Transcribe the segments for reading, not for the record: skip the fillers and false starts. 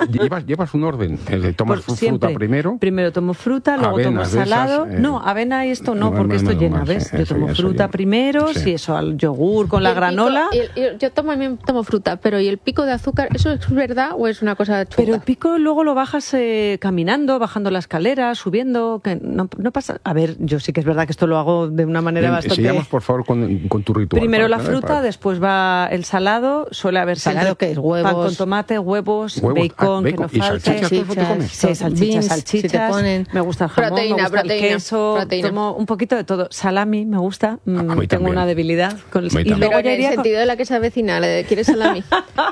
Llevas un orden. Tomas fruta primero. Primero tomo fruta, luego tomo salado. No, avena y esto no, porque esto llena, ¿ves? Yo tomo fruta primero, si eso, al yogur con la granola. Yo también tomo fruta, pero ¿y el pico de azúcar? ¿Eso es verdad o es una cosa chunga? Pero el pico luego lo bajas caminando, bajando la escalera, subiendo, que no pasa... A ver, yo sí que es verdad que esto lo hago de una manera bastante... Sigamos, por favor, con tu ritual. Primero la fruta, después va el salado, suele haber salado que es huevos, pan con tomate, huevos, bacon, que no falte. Sí, salchichas, si te ponen. Me gusta el jamón, me gusta el queso, tomo un poquito de todo. Salami me gusta, tengo una debilidad con el salami. Pero en el sentido de la que se avecina, ¿quieres salami?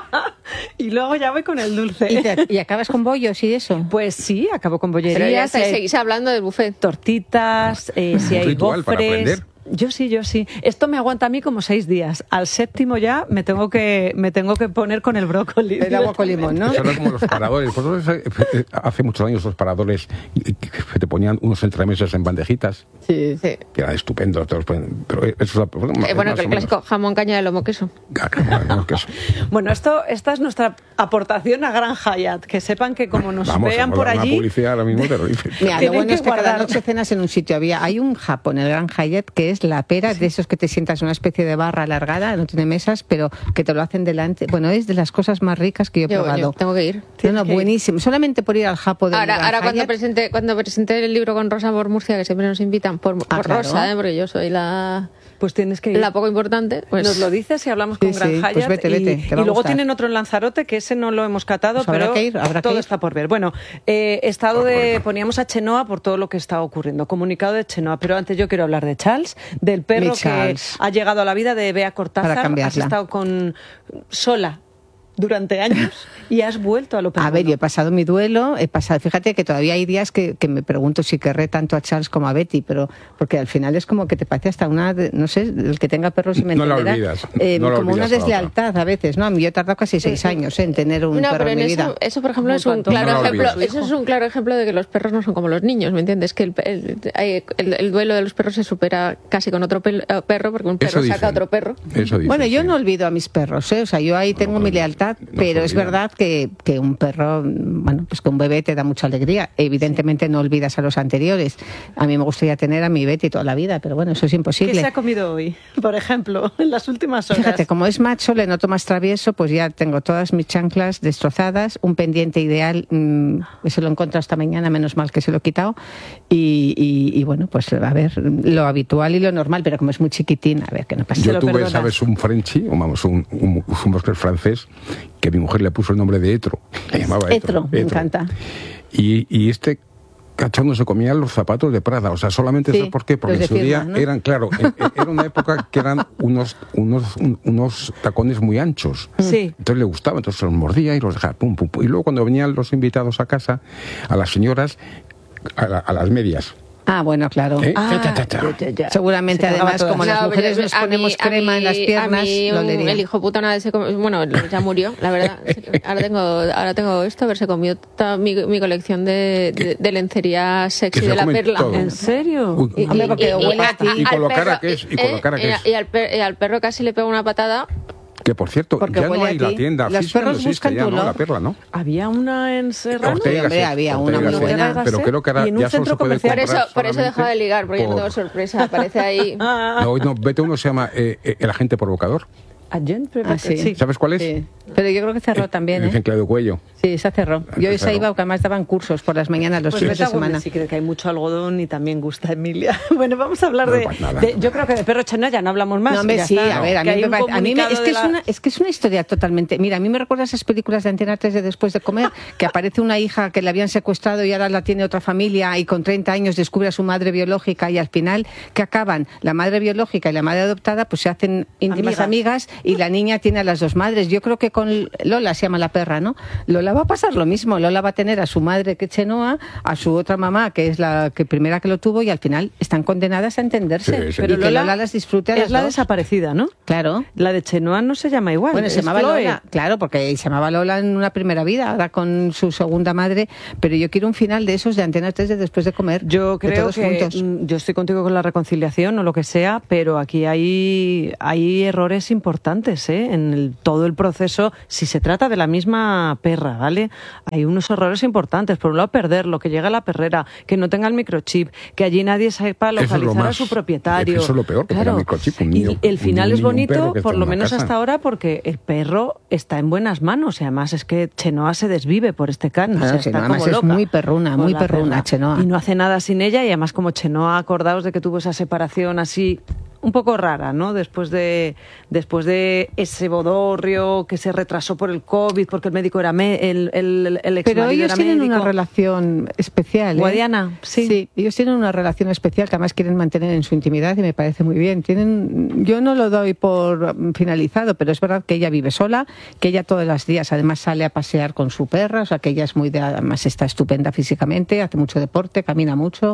Y luego ya voy con el dulce. ¿Y acabas con bollos y eso? Pues sí, acabo con bollería. Pero ya seguís hablando del buffet. Tortitas, si hay gofres... Yo sí. Esto me aguanta a mí como 6 días. Al 7º ya me tengo que poner con el brócoli. El agua con limón, ¿no? Eso era como los paradores. Hace muchos años los paradores que te ponían unos entremeses en bandejitas. Sí. Que era estupendo. Pero eso es bueno, que el clásico jamón, caña de lomo, queso. Bueno, esta es nuestra aportación a Gran Hyatt. Que sepan que como nos vean por allí... Una publicidad ahora mismo terrible. Mira, lo bueno es que cada noche cenas en un sitio. Hay un Japón, el Gran Hyatt, que es la pera, de esos que te sientas en una especie de barra alargada, no tiene mesas, pero que te lo hacen delante. Bueno, es de las cosas más ricas que yo he probado. Yo tengo que ir. Buenísimo. Solamente por ir al Japón. Ahora cuando presenté el libro con Rosa por Murcia, que siempre nos invitan, por claro. Rosa, porque yo soy la... Pues tienes que ir. La poco importante. Pues... Nos lo dices y hablamos con Gran Hyatt. Pues vete. Y luego tienen otro en Lanzarote, que ese no lo hemos catado, pues pero todo está por ver. Bueno, poníamos a Chenoa por todo lo que está ocurriendo. Comunicado de Chenoa. Pero antes yo quiero hablar de Charles, del perro que ha llegado a la vida de Bea Cortázar. Para cambiarla. Has estado sola durante años y has vuelto a lo peor. A ver, yo he pasado mi duelo, fíjate que todavía hay días que me pregunto si querré tanto a Charles como a Betty, pero porque al final es como que te parece hasta una, no sé, el que tenga perros y me entenderá, como una deslealtad a veces, ¿no? A mí yo he tardado casi 6 años en tener un perro en mi vida. Eso, por ejemplo, es un claro ejemplo de que los perros no son como los niños, ¿me entiendes? Que el duelo de los perros se supera casi con otro perro, porque un perro saca a otro perro. Bueno, yo no olvido a mis perros, o sea, yo ahí tengo mi lealtad. Pero es verdad que un perro, bueno, pues que un bebé te da mucha alegría. Evidentemente no olvidas a los anteriores. A mí me gustaría tener a mi Betty toda la vida, pero bueno, eso es imposible. ¿Qué se ha comido hoy, por ejemplo, en las últimas horas? Fíjate, como es macho, le noto más travieso, pues ya tengo todas mis chanclas destrozadas, un pendiente ideal, se lo encontré esta mañana, menos mal que se lo he quitado, y bueno, pues a ver, lo habitual y lo normal, pero como es muy chiquitín, a ver, que no pasa. Yo tuve, ¿sabes? Un Frenchie, vamos, un bosque francés, que mi mujer le puso el nombre de Etro. Le llamaba Etro. Me encanta. Y este cachondo se comía los zapatos de Prada. O sea, solamente ¿sabes por qué? Porque en su día, ¿no? Era una época que eran unos tacones muy anchos. Sí. Entonces le gustaba, entonces los mordía y los dejaba pum. Y luego cuando venían los invitados a casa, a las señoras, a las medias. Ah, bueno, claro. Seguramente, además, como las mujeres nos ponemos crema en las piernas, lo leería. El hijo puta una vez ya murió, la verdad. Ahora tengo esto, a ver, se comió toda mi colección de lencería sexy de la perla. Todo. ¿En serio? Y con lo cara que es. Y al perro casi le pegó una patada. Que por cierto, ya no hay la tienda física, no existe ya, ¿no? La perla, ¿no? Había una en Serrano. Había una muy buena. Pero creo que ahora ya solo se puede comprar. Por eso he dejado de ligar, porque yo no tengo sorpresa, aparece ahí. No, vete, uno se llama El Agente Provocador. Sí. ¿Sabes cuál es? Sí. Pero yo creo que cerró también, en Claudio Cuello. Sí, se cerró. Yo esa iba, porque además daban cursos por las mañanas, los fines de semana. Sí, creo que hay mucho algodón y también gusta Emilia. Bueno, vamos a hablar yo creo que de Perro Chenoa ya no hablamos más. No, hombre, sí, a ver, es que es una historia totalmente... Mira, a mí me recuerda esas películas de Antena 3 de Después de Comer, que aparece una hija que le habían secuestrado y ahora la tiene otra familia y con 30 años descubre a su madre biológica y al final, que acaban? La madre biológica y la madre adoptada pues se hacen íntimas amigas y la niña tiene a las dos madres. Yo creo que con Lola, se llama la perra, ¿no? Lola va a pasar lo mismo. Lola va a tener a su madre, que es Chenoa, a su otra mamá, que es la primera que lo tuvo, y al final están condenadas a entenderse. Sí. Pero Lola las disfrute a las es la dos. Desaparecida, ¿no? Claro. La de Chenoa no se llama igual. Bueno, se llamaba Lola, claro, porque se llamaba Lola en una primera vida, ahora con su segunda madre, pero yo quiero un final de esos de Antena 3 de Después de Comer. Yo creo todos que juntos. yo estoy contigo con la reconciliación o lo que sea, pero aquí hay errores importantes, en todo el proceso, si se trata de la misma perra, ¿vale? Hay unos errores importantes. Por un lado, perderlo, que llegue a la perrera, que no tenga el microchip, que allí nadie sepa localizar a su propietario. Eso es lo peor, que tenga el microchip. Y el final es bonito, por lo menos hasta ahora, porque el perro está en buenas manos. Y además es que Chenoa se desvive por este can. O sea, está como loca. Es muy perruna, Chenoa. Y no hace nada sin ella. Y además, como Chenoa, acordaos de que tuvo esa separación así un poco rara, ¿no? Después de ese bodorrio que se retrasó por el COVID, porque el médico era el ex Pero ellos era tienen médico. una relación especial, ¿eh? Guadiana, sí. Ellos tienen una relación especial que además quieren mantener en su intimidad y me parece muy bien. Yo no lo doy por finalizado, pero es verdad que ella vive sola, que ella todos los días además sale a pasear con su perra, o sea que ella es además está estupenda físicamente, hace mucho deporte, camina mucho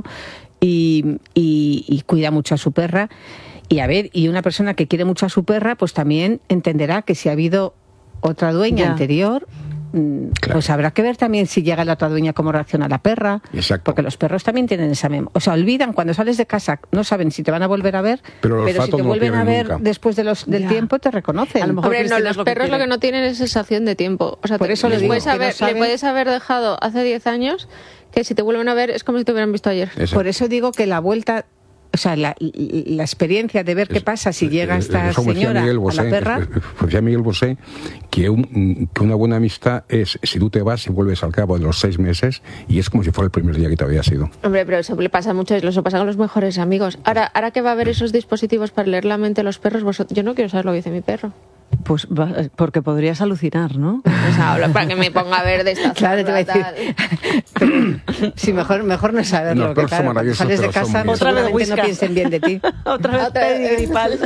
y cuida mucho a su perra. Y una persona que quiere mucho a su perra, pues también entenderá que si ha habido otra dueña anterior, pues habrá que ver también si llega la otra dueña cómo reacciona la perra. Exacto. Porque los perros también tienen esa memoria. O sea, olvidan cuando sales de casa, no saben si te van a volver a ver, pero si te vuelven a ver nunca. Después del tiempo te reconocen. A lo mejor los perros lo que no tienen es sensación de tiempo. O sea, por eso le puedes haber dejado hace 10 años que si te vuelven a ver es como si te hubieran visto ayer. Exacto. Por eso digo que la vuelta... O sea, la experiencia de ver qué pasa si llega esta señora a la perra... Decía Miguel Bosé que una buena amistad es si tú te vas y vuelves al cabo de los 6 meses y es como si fuera el primer día que te había sido. Hombre, pero eso le pasa mucho, eso pasa con los mejores amigos. Ahora que va a haber esos dispositivos para leer la mente a los perros, yo no quiero saber lo que dice mi perro. Pues porque alucinar, ¿no? O sea, habla para que me ponga a ver de esta claro, te voy a decir. Pero, sí, mejor no saberlo. Los perros son maravillosos, sales de casa, otra vez no piensen bien de ti. Otra vez gripal.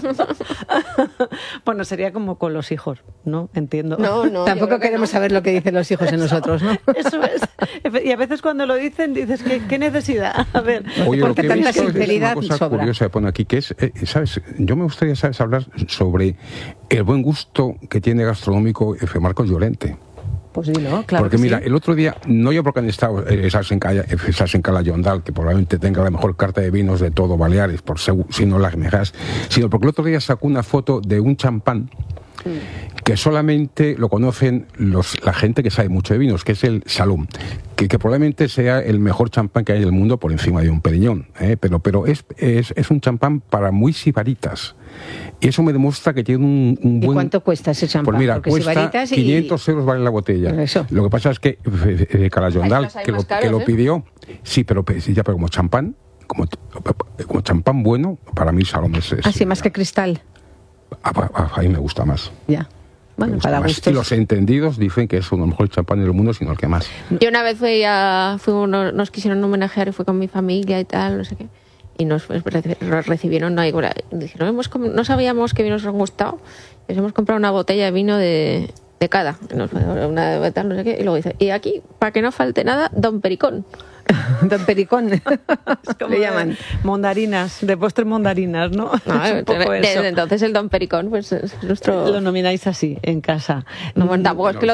Bueno, sería como con los hijos, ¿no? Entiendo. No, tampoco queremos saber lo que dicen los hijos en nosotros, ¿no? Eso es. Y a veces cuando lo dicen dices, ¿qué necesidad? A ver. Oye, porque tanta sinceridad es una cosa sobra. curiosa que pone aquí, que es, ¿sabes? Yo me gustaría, hablar sobre el buen gusto que tiene gastronómico Marcos Llorente. Pues dilo, claro. Porque mira, el otro día, no yo porque han estado esas en Cala Yondal, que probablemente tenga la mejor carta de vinos de todo Baleares, si no las mejas, sino porque el otro día sacó una foto de un champán que solamente lo conocen la gente que sabe mucho de vinos, que es el Salum, que probablemente sea el mejor champán que hay en el mundo por encima de un Periñón, pero es un champán para muy sibaritas. Y eso me demuestra que tiene un buen... ¿Y cuánto cuesta ese champán? Pues mira, porque cuesta 500 euros vale la botella. Eso. Lo que pasa es que Calayondal, que lo pidió, sí, pero como champán, como champán bueno, para mí Salom es... Así más que Cristal. A mí me gusta más. Ya. Bueno, para gustos. Y los entendidos dicen que es uno de los mejores champán del mundo, sino el que más. Yo una vez nos quisieron homenajear y fui con mi familia y tal, no sé qué. Y nos recibieron, no sabíamos qué vinos nos gustaba. Les hemos comprado una botella de vino de cada. Una de tal, no sé qué. Y luego dice, y aquí, para que no falte nada, Don Pericón. Don Pericón. Es como le llaman mondarinas, de postre mondarinas, ¿no? Desde entonces el Don Pericón, pues es nuestro... Lo nomináis así, en casa. No, bueno, tampoco es que lo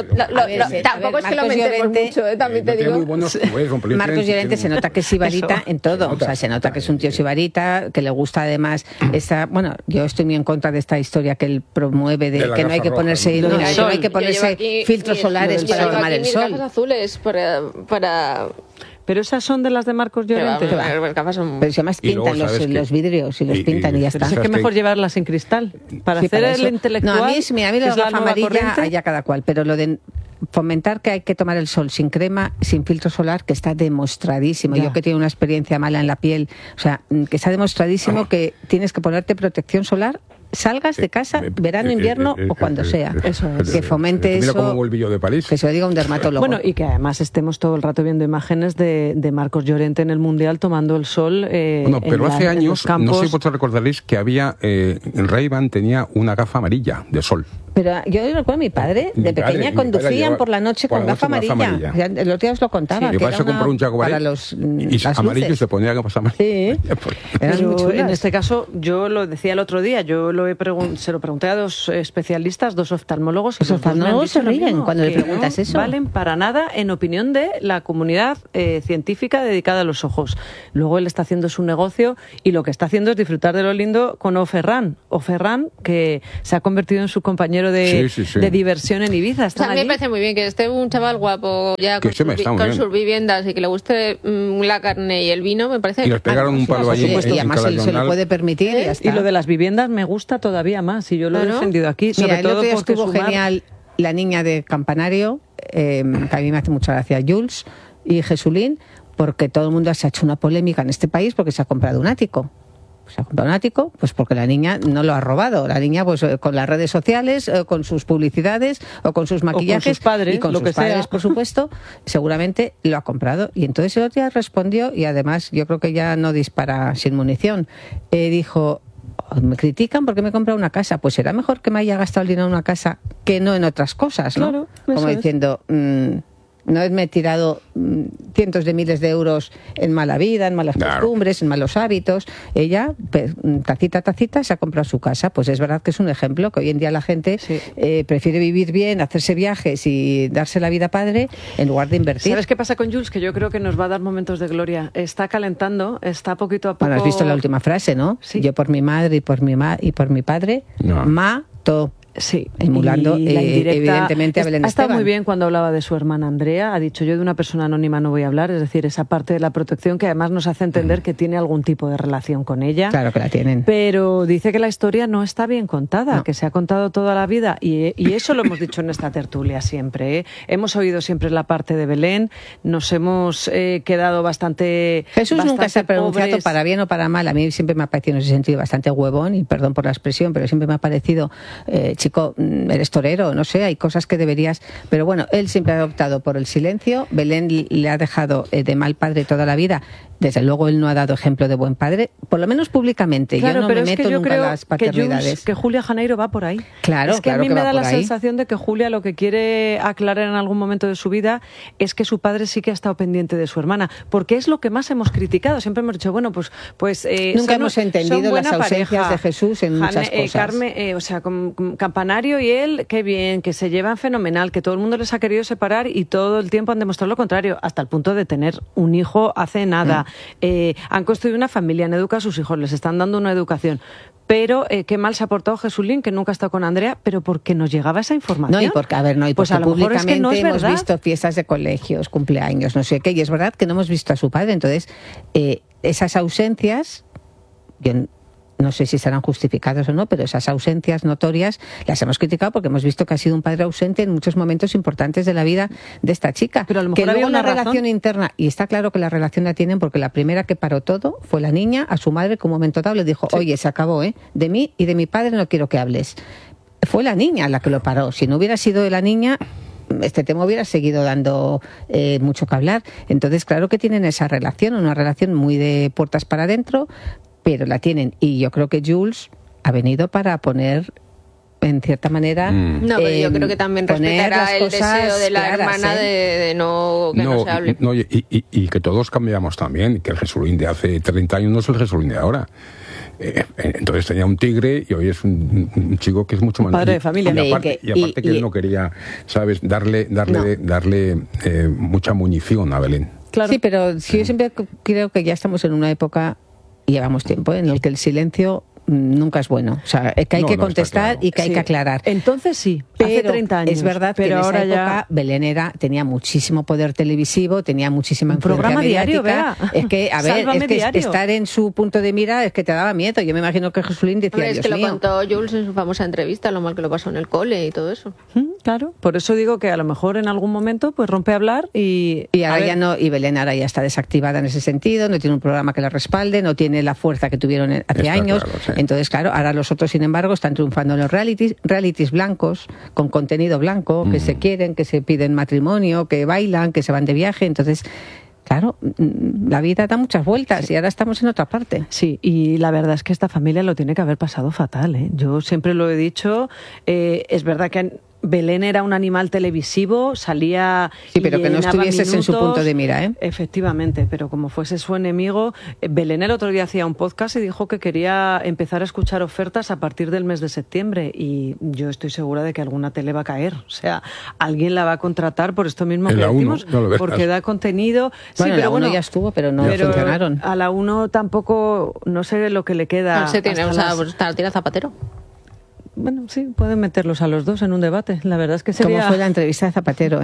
metemos mucho, también te digo. Marcos Llorente se nota que es sibarita en todo. O sea, se nota que es un tío sibarita, que le gusta además yo estoy muy en contra de esta historia que él promueve de que no hay que ponerse filtros solares para tomar el sol. Gafas azules para Pero esas son de las de Marcos Llorente. Pero si además pintan los vidrios y los pintan y ya está. Es que mejor llevarlas en cristal. Para hacer el intelectual. No, a mí la gafa amarilla allá cada cual, pero lo de fomentar que hay que tomar el sol sin crema, sin filtro solar, que está demostradísimo. Yo que tengo una experiencia mala en la piel, o sea, que está demostradísimo que tienes que ponerte protección solar, salgas de casa, verano, invierno o cuando sea. Eso es. Que fomente mira eso. Como Volvillo de París. Que se lo diga un dermatólogo. Bueno, y que además estemos todo el rato viendo imágenes de Marcos Llorente en el Mundial tomando el sol. Pero hace años, no sé si vosotros recordaréis que había, en Ray-Ban tenía una gafa amarilla de sol. Pero yo recuerdo a mi padre, de pequeña conducían por la noche con gafa amarilla. El otro día os lo contaba. Mi padre se compró un Jaguar y amarillo y se ponía gafas amarillas. Sí. Pero en este caso, yo lo decía el otro día, se lo pregunté a dos especialistas, dos oftalmólogos. Los oftalmólogos se ríen cuando le preguntas eso. No valen para nada en opinión de la comunidad científica dedicada a los ojos. Luego él está haciendo su negocio y lo que está haciendo es disfrutar de lo lindo con Oferran. Oferran, que se ha convertido en su compañero compañero de diversión en Ibiza. A mí me parece muy bien que esté un chaval guapo ya con sus viviendas y que le guste la carne y el vino, me parece. Y les pegaron un palo allí. Y además se lo puede permitir y ya está. Y lo de las viviendas me gusta todavía más, y yo lo he defendido aquí. Sobre todo porque estuvo genial la niña de Campanario, que a mí me hace mucha gracia, Jules y Jesulín, porque todo el mundo se ha hecho una polémica en este país porque se ha comprado un ático. Se ha comprado un ático, pues porque la niña no lo ha robado. La niña, pues con las redes sociales, con sus publicidades, o con sus maquillajes, o con sus padres, y con sus padres, por supuesto, seguramente lo ha comprado. Y entonces el otro día respondió, y además yo creo que ya no dispara sin munición, dijo: me critican porque me he comprado una casa. Pues será mejor que me haya gastado el dinero en una casa que no en otras cosas, ¿no? Claro, como diciendo... no me he tirado cientos de miles de euros en mala vida, en malas costumbres, en malos hábitos. Ella, tacita, se ha comprado su casa. Pues es verdad que es un ejemplo, que hoy en día la gente prefiere vivir bien, hacerse viajes y darse la vida padre en lugar de invertir. ¿Sabes qué pasa con Jules? Que yo creo que nos va a dar momentos de gloria. Está calentando, está poquito a poco... Bueno, has visto la última frase, ¿no? Sí. Yo por mi madre y por mi padre, mato. Sí, emulando evidentemente a Belén Esteban. Ha estado muy bien cuando hablaba de su hermana Andrea. Ha dicho: yo de una persona anónima no voy a hablar. Es decir, esa parte de la protección que además nos hace entender que tiene algún tipo de relación con ella. Claro que la tienen. Pero dice que la historia no está bien contada, que se ha contado toda la vida. Y eso lo hemos dicho en esta tertulia siempre. Hemos oído siempre la parte de Belén. Nos hemos quedado bastante... Jesús nunca se ha pronunciado para bien o para mal. A mí siempre me ha parecido en ese sentido bastante huevón, y perdón por la expresión, pero siempre me ha parecido... chico, eres torero, no sé, hay cosas que deberías... Pero bueno, él siempre ha optado por el silencio. Belén le ha dejado de mal padre toda la vida. Desde luego él no ha dado ejemplo de buen padre, por lo menos públicamente. Claro, yo no pero me meto nunca en las paternidades. Que Julia Janeiro va por ahí. Claro, es que a mí me da la ahí. sensación de que Julia lo que quiere aclarar en algún momento de su vida es que su padre sí que ha estado pendiente de su hermana, porque es lo que más hemos criticado. Siempre hemos dicho, bueno, pues nunca hemos entendido las ausencias de Jesús en muchas cosas. Carmen, con Campanario y él, qué bien, que se llevan fenomenal, que todo el mundo les ha querido separar y todo el tiempo han demostrado lo contrario, hasta el punto de tener un hijo hace nada. Han construido una familia, han educado a sus hijos, les están dando una educación. Pero qué mal se ha portado Jesulín, que nunca ha estado con Andrea, pero porque nos llegaba esa información. No, y porque pues a lo mejor públicamente es que no es hemos verdad. visto fiestas de colegios, cumpleaños, no sé qué, y es verdad que no hemos visto a su padre. Entonces, esas ausencias, yo no sé si estarán justificadas o no, pero esas ausencias notorias las hemos criticado porque hemos visto que ha sido un padre ausente en muchos momentos importantes de la vida de esta chica. Pero a lo mejor que luego había una relación interna, y está claro que la relación la tienen porque la primera que paró todo fue la niña. A su madre, que en un momento dado le dijo: oye, se acabó, de mí y de mi padre no quiero que hables. Fue la niña la que lo paró. Si no hubiera sido de la niña, este tema hubiera seguido dando mucho que hablar. Entonces, claro que tienen esa relación, una relación muy de puertas para adentro, pero la tienen. Y yo creo que Jules ha venido para poner, en cierta manera... No, pero yo creo que también respetará el deseo de la hermana de no se hable. No, y que todos cambiamos también, que el Jesulín de hace 30 años no es el Jesulín de ahora. Entonces tenía un tigre y hoy es un chico que es mucho más... Padre de familia. Y aparte que él no quería, ¿sabes?, darle mucha munición a Belén. Claro. Sí, pero yo siempre creo que ya estamos en una época, y llevamos tiempo, en el que el silencio nunca es bueno. O sea, que hay que contestar y que hay que aclarar. Entonces sí, hace 30 años. Es verdad que en esa época Belén tenía muchísimo poder televisivo, tenía muchísima influencia programa mediática. Diario, vea. Es que, a ver, es que diario. Estar en su punto de mira es que te daba miedo. Yo me imagino que Jesulín decía: es que lo contó Jules en su famosa entrevista, lo mal que lo pasó en el cole y todo eso. Claro, por eso digo que a lo mejor en algún momento pues rompe a hablar y ahora ya no, y Belén ahora ya está desactivada en ese sentido, no tiene un programa que la respalde, no tiene la fuerza que tuvieron hace años. Claro, sí. Entonces, claro, ahora los otros, sin embargo, están triunfando en los realities blancos, con contenido blanco, que se quieren, que se piden matrimonio, que bailan, que se van de viaje. Entonces, claro, la vida da muchas vueltas y ahora estamos en otra parte. Sí, y la verdad es que esta familia lo tiene que haber pasado fatal, ¿eh? Yo siempre lo he dicho, es verdad que Belén era un animal televisivo, salía... Sí, pero que no estuvieses en su punto de mira, ¿eh? Efectivamente, pero como fuese su enemigo. Belén el otro día hacía un podcast y dijo que quería empezar a escuchar ofertas a partir del mes de septiembre, y yo estoy segura de que alguna tele va a caer. O sea, alguien la va a contratar por esto mismo que decimos, porque da contenido. Bueno, sí, pero la 1 ya estuvo, pero no funcionaron. A la 1 tampoco, no sé lo que le queda. No sé, tiene, pues tira Zapatero. bueno, sí, pueden meterlos a los dos en un debate. La verdad es que sería... ¿Cómo fue la entrevista de Zapatero,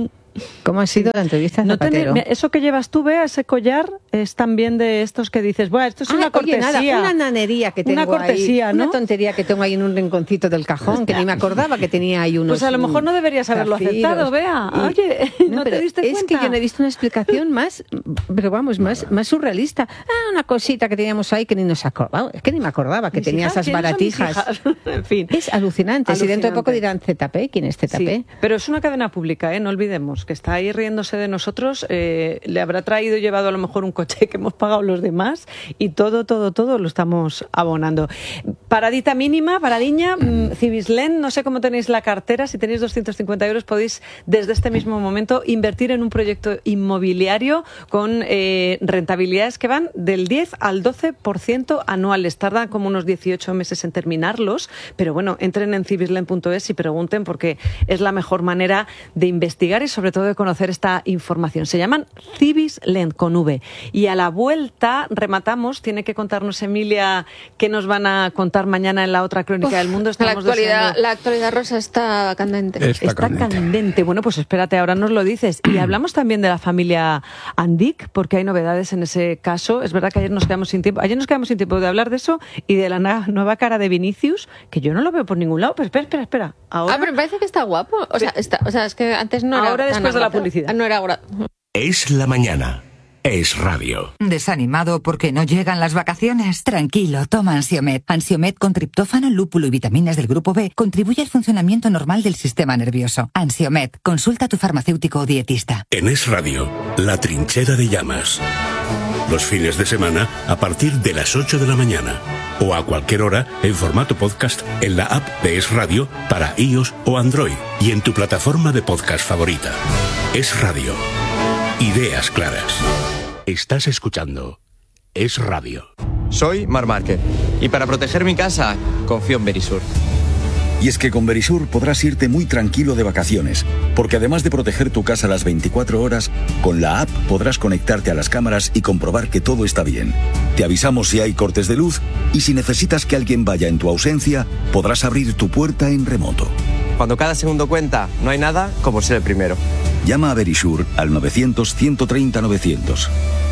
¿Cómo ha sido la entrevista de Zapatero? Eso que llevas tú, Bea, ese collar, es también de estos que dices, bueno, esto es una cortesía. Oye, nada, una nanería que tengo una cortesía, ahí, ¿no? Una tontería que tengo ahí en un rinconcito del cajón, que ni me acordaba que tenía ahí unos... Pues a lo mejor no deberías haberlo aceptado, Bea. Oye, ¿no te diste cuenta? Es que yo no he visto una explicación más, pero vamos, más surrealista. Una cosita que teníamos ahí que ni nos acordaba. Es que ni me acordaba que tenía esas baratijas. En fin. Es alucinante. Si dentro de poco dirán ZP, ¿quién es ZP? Sí, pero es una cadena pública, no olvidemos, que está ahí riéndose de nosotros, le habrá traído y llevado a lo mejor un coche que hemos pagado los demás y todo lo estamos abonando. Paradita mínima, paradiña, Cibislen, no sé cómo tenéis la cartera, si tenéis 250 euros podéis desde este mismo momento invertir en un proyecto inmobiliario con rentabilidades que van del 10 al 12% anuales. Tardan como unos 18 meses en terminarlos, pero bueno, entren en cibislen.es y pregunten porque es la mejor manera de investigar y sobre todo de conocer esta información. Se llaman Cibislen con V. Y a la vuelta rematamos, tiene que contarnos Emilia qué nos van a contar mañana en la otra crónica del mundo. La actualidad, Rosa, está candente. Está candente. Bueno, pues espérate, ahora nos lo dices. Y hablamos también de la familia Andic, porque hay novedades en ese caso. Es verdad que ayer nos quedamos sin tiempo de hablar de eso y de la nueva cara de Vinicius, que yo no lo veo por ningún lado. Pero espera. Ahora... pero me parece que está guapo. O sea, es que antes no era... Ahora después de la publicidad. No era ahora. Es la mañana. Es radio. ¿Desanimado porque no llegan las vacaciones? Tranquilo, toma Ansiomed. Ansiomed con triptófano, lúpulo y vitaminas del grupo B contribuye al funcionamiento normal del sistema nervioso. Ansiomed, consulta a tu farmacéutico o dietista. En Es Radio, la trinchera de llamas. Los fines de semana a partir de las 8 de la mañana. O a cualquier hora en formato podcast en la app de Es Radio para iOS o Android y en tu plataforma de podcast favorita. Es Radio. Ideas claras. Estás escuchando Es Radio. Soy Marc Márquez y para proteger mi casa confío en Verisur. Y es que con Verisur podrás irte muy tranquilo de vacaciones, porque además de proteger tu casa las 24 horas, con la app podrás conectarte a las cámaras y comprobar que todo está bien. Te avisamos si hay cortes de luz y si necesitas que alguien vaya en tu ausencia, podrás abrir tu puerta en remoto. Cuando cada segundo cuenta, no hay nada como ser el primero. Llama a Verisur al 900-130-900.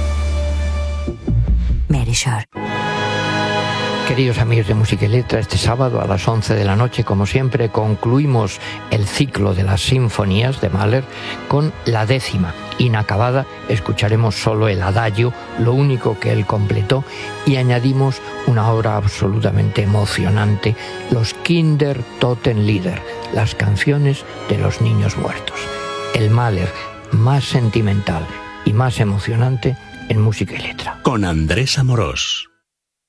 Verisur. Queridos amigos de Música y Letra, este sábado a las 11 de la noche, como siempre, concluimos el ciclo de las sinfonías de Mahler con la 10ª. Inacabada, escucharemos solo el adagio, lo único que él completó, y añadimos una obra absolutamente emocionante, los Kindertotenlieder, las canciones de los niños muertos. El Mahler más sentimental y más emocionante en Música y Letra. Con Andrés Amorós.